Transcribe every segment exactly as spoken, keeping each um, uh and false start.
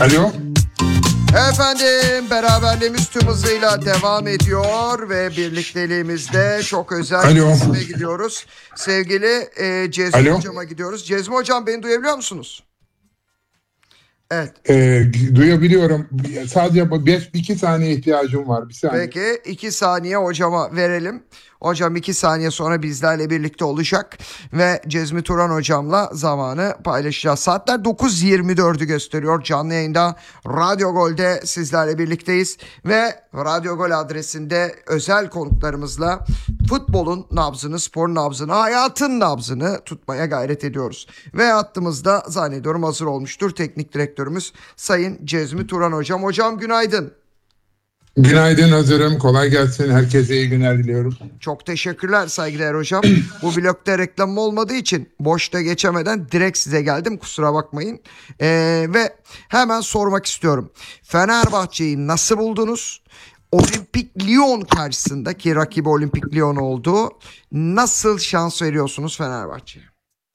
Alo. Efendim, beraberliğimiz tüm hızıyla devam ediyor ve birlikteliğimizde çok özel Alo. bir isme gidiyoruz. Sevgili e, Cezmi Alo. Hocam'a gidiyoruz. Cezmi Hocam, beni duyabiliyor musunuz? Evet. Ee, duyabiliyorum. Sadece beş iki saniye ihtiyacım var. Bir saniye. Peki, iki saniye hocama verelim. Hocam iki saniye sonra bizlerle birlikte olacak ve Cezmi Turan hocamla zamanı paylaşacağız. Saatler dokuz yirmi dördü gösteriyor. Canlı yayında Radyo Gol'de sizlerle birlikteyiz ve Radyo Gol adresinde özel konuklarımızla futbolun nabzını, spor nabzını, hayatın nabzını tutmaya gayret ediyoruz. Ve hattımızda zannediyorum hazır olmuştur teknik direktörümüz Sayın Cezmi Turan hocam. Hocam günaydın. Günaydın, hazırım. Kolay gelsin. Herkese iyi günler diliyorum. Çok teşekkürler saygıdeğer hocam. Bu blokta reklam olmadığı için boşta geçemeden direkt size geldim. Kusura bakmayın. Ee, ve hemen sormak istiyorum. Fenerbahçe'yi nasıl buldunuz? Olimpik Lyon karşısındaki rakibi Olimpik Lyon oldu. Nasıl şans veriyorsunuz Fenerbahçe'ye?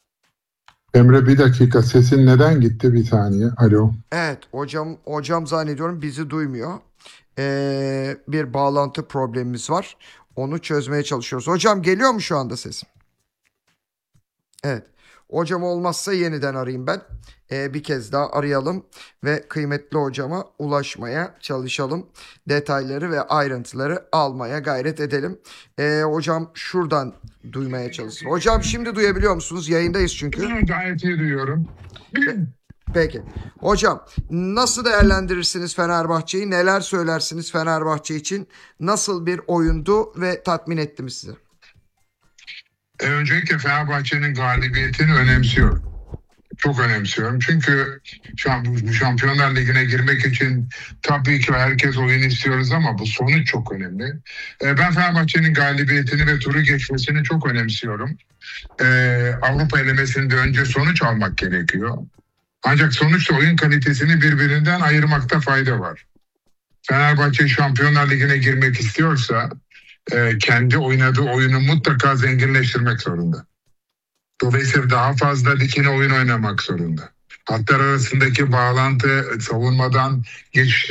Emre, bir dakika, sesin neden gitti? Bir saniye. Alo. Evet hocam, hocam zannediyorum bizi duymuyor. Ee, bir bağlantı problemimiz var. Onu çözmeye çalışıyoruz. Hocam geliyor mu şu anda sesim? Evet. Hocam olmazsa yeniden arayayım ben. Ee, bir kez daha arayalım ve kıymetli hocama ulaşmaya çalışalım. Detayları ve ayrıntıları almaya gayret edelim. Ee, hocam şuradan duymaya çalışsın. Hocam şimdi duyabiliyor musunuz? Yayındayız çünkü. Gayet iyi duyuyorum. Peki. Hocam nasıl değerlendirirsiniz Fenerbahçe'yi? Neler söylersiniz Fenerbahçe için? Nasıl bir oyundu ve tatmin etti mi sizi? E, öncelikle Fenerbahçe'nin galibiyetini önemsiyorum. Çok önemsiyorum. Çünkü şu an bu Şampiyonlar Ligi'ne girmek için tabii ki herkes oyun istiyoruz ama bu sonuç çok önemli. E, ben Fenerbahçe'nin galibiyetini ve turu geçmesini çok önemsiyorum. E, Avrupa elemesinde önce sonuç almak gerekiyor. Ancak sonuçta oyun kalitesini birbirinden ayırmakta fayda var. Fenerbahçe Şampiyonlar Ligi'ne girmek istiyorsa e, kendi oynadığı oyunu mutlaka zenginleştirmek zorunda. Dolayısıyla daha fazla dikine oyun oynamak zorunda. Hatlar arasındaki bağlantı savunmadan geçiş